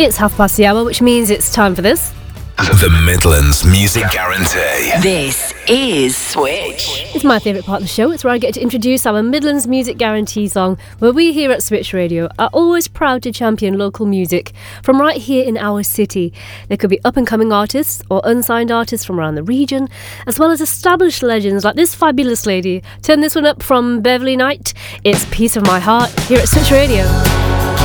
It's 1:30, which means it's time for this. The Midlands Music Guarantee. This is Switch. It's my favourite part of the show. It's where I get to introduce our Midlands Music Guarantee song, where we here at Switch Radio are always proud to champion local music from right here in our city. There could be up-and-coming artists or unsigned artists from around the region, as well as established legends like this fabulous lady. Turn this one up from Beverly Knight. It's Piece of My Heart here at Switch Radio.